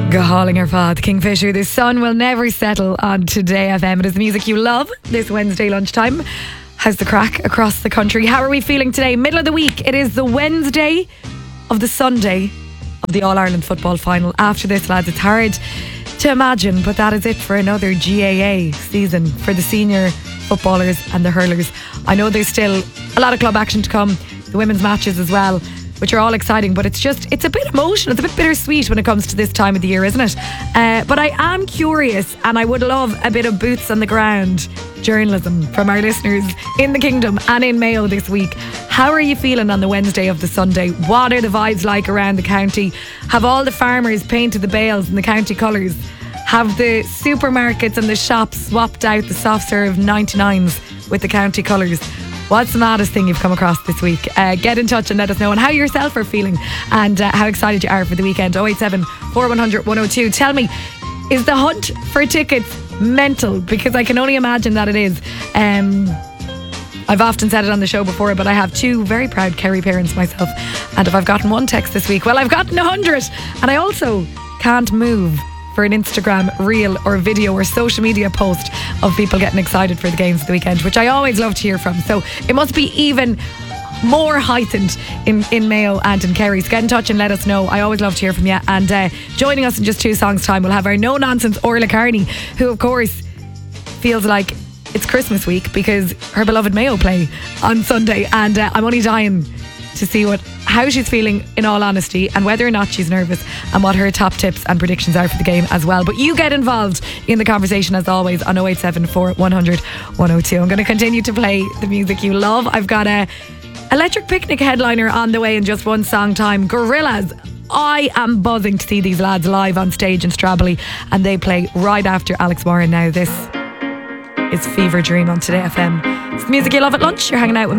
Gahaling her fad, Kingfisher. The sun will never settle on Today FM. It is the music you love this Wednesday lunchtime. How's the crack across the country? How are we feeling today? Middle of the week. It is the Wednesday of the Sunday of the All-Ireland football final. After this, lads, it's hard to imagine, but that is it for another GAA season for the senior footballers and the hurlers. I know there's still a lot of club action to come, the women's matches as well, which are all exciting, but it's a bit emotional, it's a bit bittersweet when it comes to this time of the year, isn't it? But I am curious, and I would love a bit of boots on the ground journalism from our listeners in the Kingdom and in Mayo this week. How are you feeling on the Wednesday of the Sunday? What are the vibes like around the county? Have all the farmers painted the bales in the county colours? Have the supermarkets and the shops swapped out the soft serve 99s with the county colours? What's the maddest thing you've come across this week? Get in touch and let us know, and how you yourself are feeling, and how excited you are for the weekend. 087 4100 102. Tell me, is the hunt for tickets mental? Because I can only imagine that it is. I've often said it on the show before, but I have two very proud Kerry parents myself, and if I've gotten one text this week, well, I've gotten 100. And I also can't move for an Instagram reel or video or social media post of people getting excited for the games of the weekend, which I always love to hear from. So it must be even more heightened in Mayo and in Kerry. So get in touch and let us know. I always love to hear from you. And joining us in just 2 songs time, we'll have our no nonsense Orla Carney, who of course feels like it's Christmas week because her beloved Mayo play on Sunday, and I'm only dying to see how she's feeling, in all honesty, and whether or not she's nervous, and what her top tips and predictions are for the game as well. But you get involved in the conversation as always on 087 4100 102. I'm going to continue to play the music you love. I've got a Electric Picnic headliner on the way in just 1 song time. Gorillaz. I am buzzing to see these lads live on stage in Stradbally, and they play right after Alex Warren. Now this is Fever Dream on Today FM. It's the music you love at lunch. You're hanging out with